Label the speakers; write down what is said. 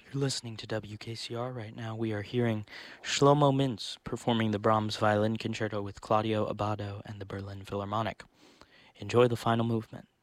Speaker 1: You're listening to WKCR right now. We are hearing Shlomo Mintz performing the Brahms Violin Concerto with Claudio Abbado and the Berlin Philharmonic. Enjoy the final movement.